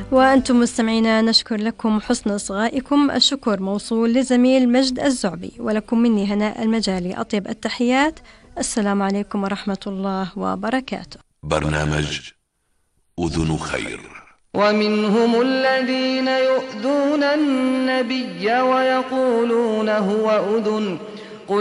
وأنتم مستمعينا نشكر لكم حسن إصغائكم. الشكر موصول لزميل مجد الزعبي، ولكم مني هناء المجالي أطيب التحيات. السلام عليكم ورحمة الله وبركاته. برنامج أذن خير. ومنهم الذين يؤذون النبي ويقولون هو أذن